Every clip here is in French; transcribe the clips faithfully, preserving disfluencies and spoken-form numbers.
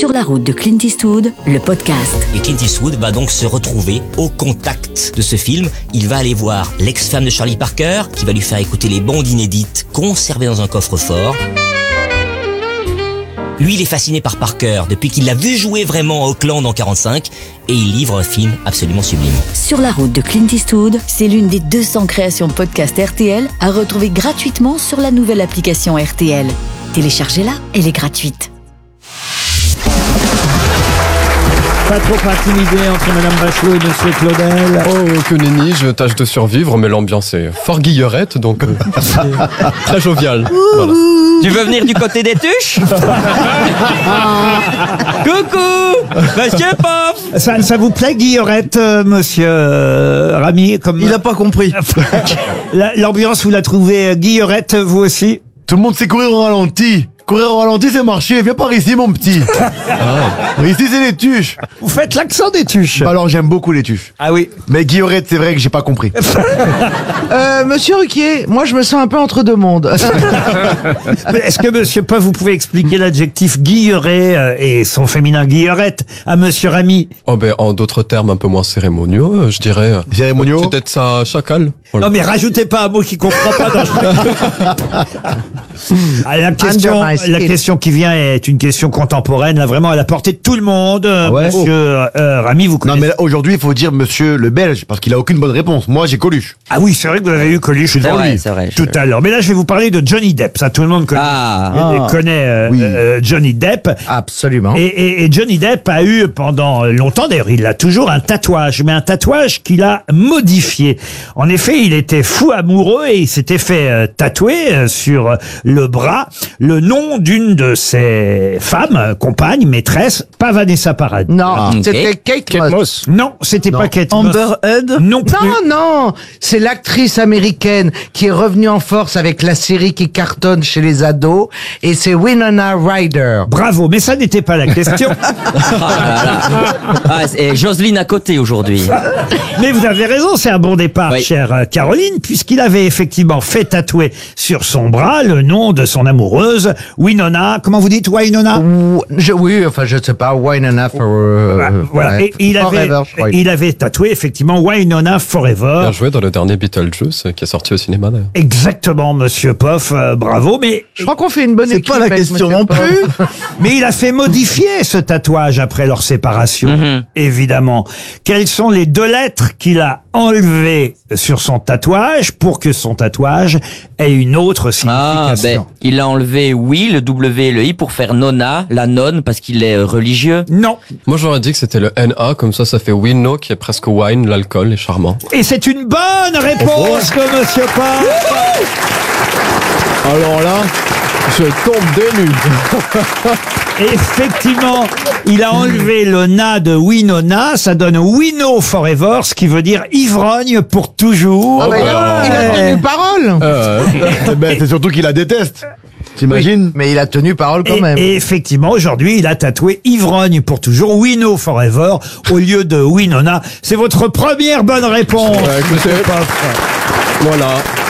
Sur la route de Clint Eastwood, le podcast. Et Clint Eastwood va donc se retrouver au contact de ce film. Il va aller voir l'ex-femme de Charlie Parker, qui va lui faire écouter les bandes inédites conservées dans un coffre-fort. Lui, il est fasciné par Parker depuis qu'il l'a vu jouer vraiment à Auckland en quarante-cinq et il livre un film absolument sublime. Sur la route de Clint Eastwood, c'est l'une des deux cents créations podcast R T L à retrouver gratuitement sur la nouvelle application R T L. Téléchargez-la, elle est gratuite. Pas trop intimidé entre Madame Bachelot et Monsieur Claudel. Oh, que nenni, je tâche de survivre, mais l'ambiance est fort guillerette, donc euh, très jovial. Voilà. Tu veux venir du côté des tuches? Coucou, Monsieur Pof. Ça, ça vous plaît, Guillerette, euh, Monsieur euh, Rami, comme... Il a pas compris. La- L'ambiance, vous la trouvez, euh, Guillerette, vous aussi? Tout le monde sait courir au ralenti. Courir au ralenti, c'est marcher. Viens par ici, mon petit. Ah. Ici, c'est les tuches. Vous faites l'accent des tuches. Alors, j'aime beaucoup les tuches. Ah oui. Mais Guillerette, c'est vrai que j'ai pas compris. Euh, Monsieur Ruquier, moi je me sens un peu entre deux mondes. Mais Est-ce que Monsieur Pof, vous pouvez expliquer l'adjectif guilleret euh, et son féminin guillerette à Monsieur Rami? Oh, ben, en d'autres termes un peu moins cérémonieux, euh, je dirais. euh, Cérémonieux. Peut-être ça chacal. Voilà. Non mais rajoutez pas un mot qui comprend pas dans Ah, la question, Under my skin. la question qui vient est une question contemporaine, là vraiment à la portée de tout le monde. Euh, Ah ouais Monsieur euh, Rami, vous Non, connaissez? mais là, aujourd'hui, il faut dire Monsieur le Belge, parce qu'il a aucune bonne réponse. Moi, j'ai Coluche. Ah oui, c'est vrai que vous avez eu Coluche devant vrai, lui c'est vrai, tout je- à l'heure. Mais là, je vais vous parler de Johnny Depp. Ça, tout le monde connaît, Ah. euh, connaît euh, Oui. euh, Johnny Depp. Absolument. Et, et- et Johnny Depp a eu pendant longtemps, d'ailleurs il a toujours un tatouage, mais un tatouage qu'il a modifié. En effet, il était fou amoureux et il s'était fait euh, tatouer euh, sur le bras le nom d'une de ses femmes, euh, compagnes, maîtresses, pas Vanessa Paradis. Non, Ah. c'était Kate, Moss. Non, c'était pas Kate Moss. Amber Heard. Non plus. Non, non, c'est l'actrice américaine qui est revenue en force avec la série qui cartonne chez les ados, et c'est Winona Ryder. Bravo, mais ça n'était pas la question. Ah, et Jocelyne à côté aujourd'hui. Mais vous avez raison, c'est un bon départ, Oui. chère euh, Caroline, puisqu'il avait effectivement fait tatouer sur son bras le nom de son amoureuse, Winona. Comment vous dites, Winona? Ou- je, oui, enfin, je sais pas, Winona for, euh, Ah, voilà. ouais, Et il avait, Forever, je crois. il avait tatoué effectivement Winona Forever. Bien joué dans le dernier Beetlejuice euh, qui est sorti au cinéma d'ailleurs. Exactement, Monsieur Poff, euh, bravo. Mais Je crois qu'on fait une bonne C'est équipe. pas la avec question Monsieur non Poff. plus. mais il a fait modifier ce tatouage après leur séparation, évidemment. Quelles sont les deux lettres qu'il a enlevées sur son tatouage pour que son tatouage ait une autre Ah, signification? ben, il a enlevé oui, le W et le I pour faire nonna, la nonne, parce qu'il est euh, religieux. Non. Moi j'aurais dit que c'était le N A, comme ça ça fait Winno qui est presque wine, l'alcool est charmant. Et c'est une bonne réponse de Monsieur Poff. Alors là, je tombe des nues. Effectivement, il a enlevé le na de Winona, ça donne Wino Forever, ce qui veut dire ivrogne pour toujours. Ah, bah, il a- il a tenu parole. Euh, ben, c'est surtout qu'il la déteste. T'imagines? Mais il a tenu parole quand Et, même. et effectivement, aujourd'hui, il a tatoué ivrogne pour toujours, Wino Forever, au lieu de Winona. C'est votre première bonne réponse. Ouais, écoutez. Monsieur Poff. Voilà.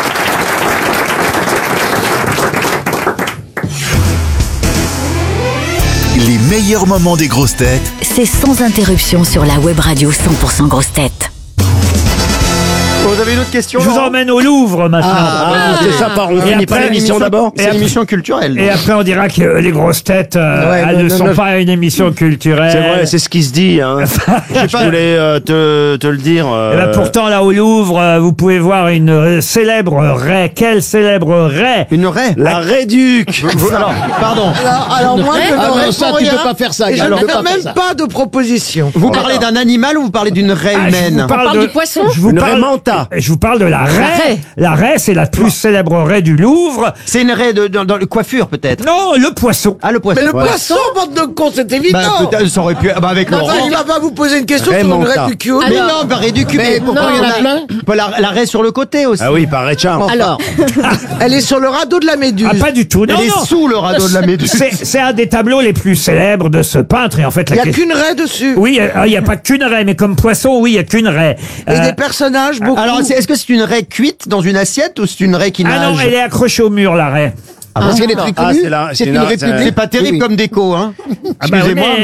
Les meilleurs moments des grosses têtes C'est sans interruption sur la web radio cent pour cent grosses têtes. Vous avez une autre question? Je vous emmène au Louvre maintenant. Ah, c'est ça, par on Et finit pas après- l'émission d'abord. et C'est après- l'émission culturelle. Et après, on dira que les grosses têtes euh, Ouais, elles non, ne non, sont non. pas une émission culturelle. C'est vrai, c'est ce qui se dit. Hein. Je voulais euh, te, te le dire. Eh ben, euh, pourtant, là, au Louvre, euh, vous pouvez voir une euh, célèbre raie. Quelle célèbre raie? Une raie. La Réduc. Alors, pardon. Alors, alors moi, je ne Ah non, réponds ça, tu rien, peux pas faire ça, et je Gad, ne tu peux fais pas faire même ça. pas de proposition. Vous parlez d'un animal ou vous parlez d'une raie Ah, je vous humaine? parle de poisson. Je vous Une parle, raie manta. je vous parle de la raie. La raie, c'est la plus célèbre raie du Louvre. C'est une raie de, dans, dans le coiffure peut-être. Non, le poisson. Ah, le poisson. Mais le Voilà. poisson, bande de cons, c'est évident. Bah, peut-être, ça aurait pu. Ah, bah, avec Non, Laurent. enfin, il va pas vous poser une question Raie sur une manta. raie du cul. Mais non, bah, raie du cul. Mais pourquoi il y en a plein? La, la raie sur le côté aussi. Ah oui, par Richard. Alors, elle est sur le radeau de la Méduse. Ah, pas du tout. Non, Elle est non. sous le radeau de la Méduse. C'est c'est un des tableaux les plus célèbres de ce peintre. Et en fait, Il la n'y a question- qu'une raie dessus. Oui, euh, il n'y a pas qu'une raie, mais comme poisson, oui, il n'y a qu'une raie. Et Euh, des personnages, beaucoup. Alors, c'est- est-ce que c'est une raie cuite dans une assiette ou c'est une raie qui nage? Ah non, elle est accrochée au mur, la raie. Parce qu'elle est très Ah, connue. c'est la- C'est c'est une la- république. C'est pas terrible Oui, oui. comme déco, hein. Ah bah oui, Excusez-moi. mais